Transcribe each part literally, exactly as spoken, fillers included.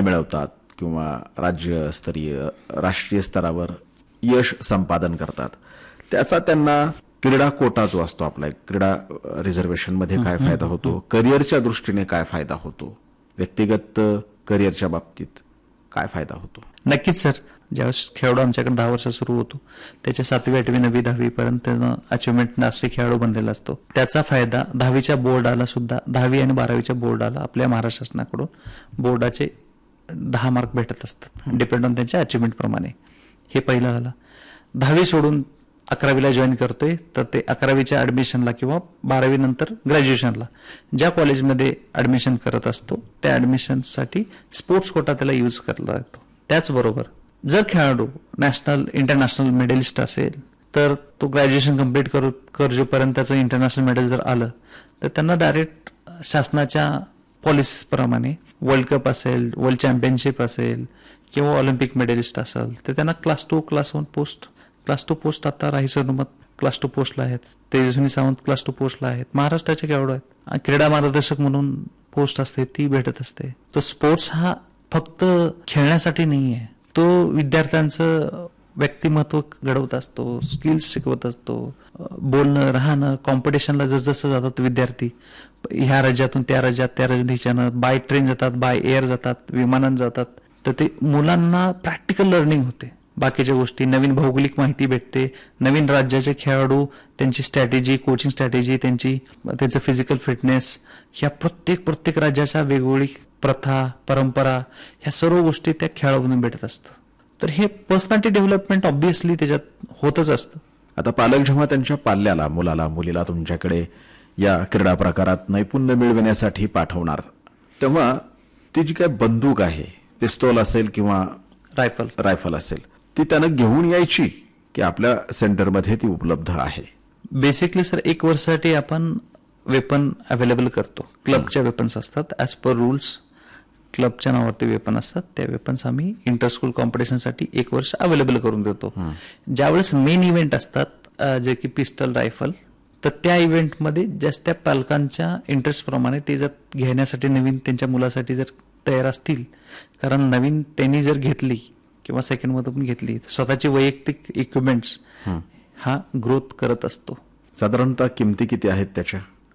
सामने मिळवतात किंवा राज्यस्तरीय राष्ट्रीय स्तरावर यश संपादन करतात, त्याचा त्यांना क्रीडा कोटा जो असतो आपला क्रीडा रिझर्वेशन मध्ये काय फायदा होतो, करिअरच्या दृष्टीने काय फायदा होतो, व्यक्तिगत करिअरच्या बाबतीत काय फायदा होतो? नक्कीच सर. ज्यावेळेस खेळाडू आमच्याकडे दहा वर्ष सुरू होतो त्याच्या सातवी आठवी नववी दहावी पर्यंत अचिव्हमेंट राष्ट्रीय खेळाडू बनलेला असतो. त्याचा फायदा दहावीच्या बोर्डाला सुद्धा, दहावी आणि बारावीच्या बोर्डाला आपल्या महाराष्ट्र शासनाकडून बोर्डाचे दहा मार्क भेटत असतात डिपेंड ऑन त्यांच्या अचिव्हमेंट प्रमाणे. हे पहिलं झालं. दहावी सोडून अकरावीला जॉईन करतोय तर ते अकरावीच्या ऍडमिशनला किंवा बारावी नंतर ग्रॅज्युएशनला ज्या कॉलेजमध्ये ऍडमिशन करत असतो त्या ऍडमिशनसाठी स्पोर्ट्स कोटा त्याला यूज करला जातो. त्याचबरोबर जर खेळाडू नॅशनल इंटरनॅशनल मेडलिस्ट असेल तर तो ग्रॅज्युएशन कम्प्लीट करू करजेपर्यंत त्याचं इंटरनॅशनल मेडल जर आलं तर त्यांना डायरेक्ट शासनाच्या पॉलिसीप्रमाणे वर्ल्ड कप असेल, वर्ल्ड चॅम्पियनशिप असेल किंवा ऑलिम्पिक मेडलिस्ट असेल तर त्यांना class to class one post class to post आता राही सरनोबत क्लास टू पोस्टला आहेत, तेजस्विनी सावंत क्लास टू पोस्टला आहेत, महाराष्ट्राचे खेळाडू आहेत. क्रीडा मार्गदर्शक म्हणून पोस्ट असते ती भेटत असते. तर स्पोर्ट्स हा फक्त खेळण्यासाठी नाही आहे, तो विद्यार्थ्यांचं व्यक्तिमत्व घडवत असतो, स्किल्स शिकवत असतो, बोलणं राहणं. कॉम्पिटिशनला जसजसं जातात विद्यार्थी ह्या राज्यातून त्या राज्यात, त्या राज्यात बाय ट्रेन जातात, बाय एअर जातात, विमानानं जातात, तर ते मुलांना प्रॅक्टिकल लर्निंग होते. बाकीच्या गोष्टी, नवीन भौगोलिक माहिती भेटते, नवीन राज्याचे खेळाडू त्यांची स्ट्रॅटेजी, कोचिंग स्ट्रॅटेजी, त्यांची त्यांचं फिजिकल फिटनेस, ह्या प्रत्येक प्रत्येक राज्याच्या वेगवेगळी प्रथा, परंपरा, ह्या सर्व गोष्टी त्या खेळाडूंना भेटत असतात. तर हे पर्सनॅलिटी डेव्हलपमेंट ऑब्व्हियसली त्याच्यात होतच असतं. आता पालक जेव्हा त्यांच्या पाल्याला, मुलाला, मुलीला तुमच्याकडे या क्रीडा प्रकारात नैपुण्य मिळविण्यासाठी पाठवणार तेव्हा ती जी काय बंदूक आहे, पिस्तोल असेल किंवा रायफल रायफल असेल, ती त्यानं घेऊन यायची की आपल्या सेंटरमध्ये ती उपलब्ध आहे? बेसिकली सर एक वर्षासाठी आपण वेपन अवेलेबल करतो. क्लबच्या वेपन्स असतात ऍज पर रूल्स, क्लबच्या नावावरती वेपन असतात. त्या वेपन्स आम्ही इंटर स्कूल कॉम्पिटिशनसाठी एक वर्ष अवेलेबल करून देतो. ज्यावेळेस मेन इव्हेंट असतात जे की पिस्टल, रायफल, तर त्या इव्हेंटमध्ये जास्त त्या पालकांच्या इंटरेस्ट प्रमाणे ते जर घेण्यासाठी नवीन त्यांच्या मुलासाठी जर तयार असतील, कारण नवीन त्यांनी जर घेतली किंवा सेकंड मध्ये पण घेतली तर स्वतःचे वैयक्तिक इक्विपमेंट्स हा ग्रोथ करत असतो. साधारणतः किमती किती आहेत त्याच्या?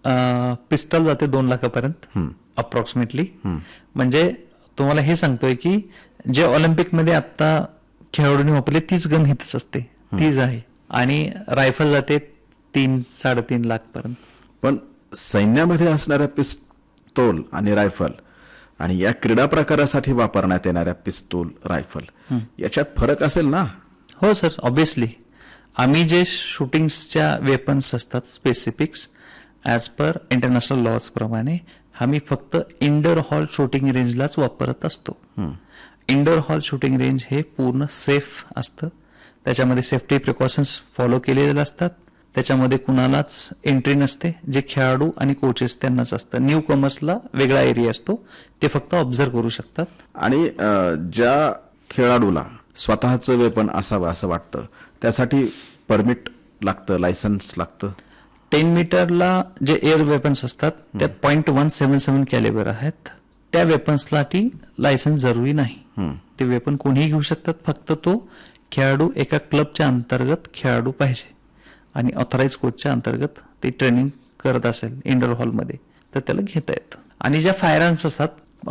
पिस्टल जाते दोन लाखापर्यंत अप्रॉक्सिमेटली. म्हणजे तुम्हाला हे सांगतोय की जे ऑलिम्पिकमध्ये आता खेळाडूंनी वापरले तीच गन हितच असते, तीच आहे. आणि रायफल जाते तीन साडेतीन लाख पर्यंत. पण सैन्यामध्ये असणाऱ्या पिस्तोल आणि रायफल आणि या क्रीडा प्रकारासाठी वापरण्यात येणाऱ्या पिस्तूल, रायफल याच्यात फरक असेल ना? हो सर, ऑब्व्हियसली. आम्ही जे शूटिंगच्या वेपन्स असतात specifics as per international lodge प्रमाणे आम्ही फक्त इंडोर हॉल शूटिंग रेंजलाच वापरत असतो. इंडोर हॉल शूटिंग रेंज हे पूर्ण सेफ असतं, त्याच्यामध्ये सेफ्टी प्रिकॉशन्स फॉलो केलेले असतात, त्याच्यामध्ये कुणालाच एंट्री नसते. जे खेळाडू आणि कोचेस त्यांनाच असतं. न्यू कमर्सला वेगळा एरिया असतो, ते फक्त ऑब्झर्व करू शकतात. आणि ज्या खेळाडूला स्वतःचं वेपन असावं असं वाटतं त्यासाठी परमिट लागतं, लायसन्स लागतं. टेन मीटरला जे एअर वेपन्स असतात त्या point one seven seven Calibri आहेत, त्या वेपन्ससाठी लायसन्स जरुरी नाही. ते वेपन कोणीही घेऊ शकतात, फक्त तो खेळाडू एका क्लबच्या अंतर्गत खेळाडू पाहिजे आणि ऑथराइज कोचच्या अंतर्गत ते ट्रेनिंग करत असेल इंडोर हॉलमध्ये तर त्याला घेता येतं. आणि ज्या फायर आर्म्स असतात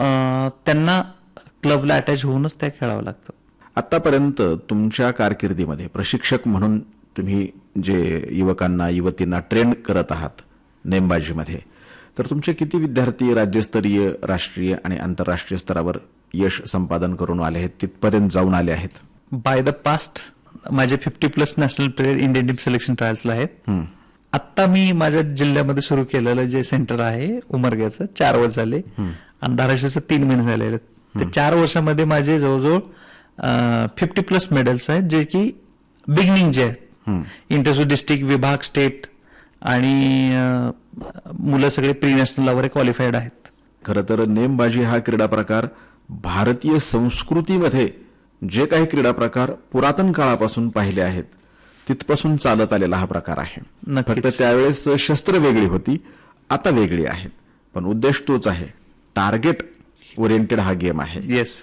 त्यांना क्लबला अटॅच होऊनच त्या खेळावं लागतं. आतापर्यंत तुमच्या कारकिर्दीमध्ये प्रशिक्षक म्हणून तुम्ही जे युवकांना, युवतींना ट्रेन करत आहात नेमबाजीमध्ये, तर तुमचे किती विद्यार्थी राज्यस्तरीय, राष्ट्रीय आणि आंतरराष्ट्रीय स्तरावर यश संपादन करून आले आहेत, तिथपर्यंत जाऊन आले आहेत? बाय द पास्ट माझे fifty plus national player Indian team selection ट्रायल्सला आहेत. आता मी माझ्या जिल्ह्यामध्ये सुरू केलेलं जे सेंटर आहे उमरग्याचं, चार वर्ष झाले आणि धाराशिवचं तीन महिने झालेले. तर चार वर्षामध्ये माझे जवळजवळ फिफ्टी प्लस मेडल्स आहेत, जे की बिगिनिंग जे आहेत इंटर डिस्ट्रिक्ट, विभाग, स्टेट आणि मुलं सगळे प्री नॅशनल वगैरे क्वालिफाईड आहेत. खरं तर नेमबाजी हा क्रीडा प्रकार भारतीय संस्कृतीमध्ये जे काही क्रीडा प्रकार पुरातन काळापासून पाहिले आहेत तिथपासून चालत आलेला हा प्रकार आहे. फक्त त्यावेळेस शस्त्र वेगळी होती, आता वेगळी आहेत, पण उद्देश तोच आहे. टार्गेट ओरिएंटेड हा गेम आहे. येस.